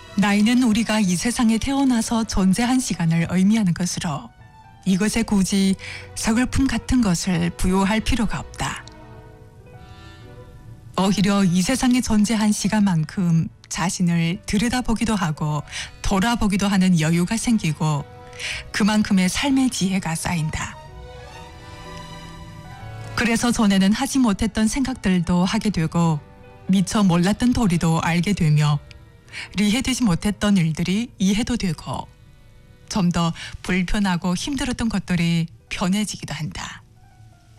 나이는 우리가 이 세상에 태어나서 존재한 시간을 의미하는 것으로 이것에 굳이 서글픔 같은 것을 부여할 필요가 없다. 오히려 이 세상에 존재한 시간만큼 자신을 들여다보기도 하고 돌아보기도 하는 여유가 생기고 그만큼의 삶의 지혜가 쌓인다. 그래서 전에는 하지 못했던 생각들도 하게 되고 미처 몰랐던 도리도 알게 되며 이해되지 못했던 일들이 이해도 되고 좀 더 불편하고 힘들었던 것들이 편해지기도 한다.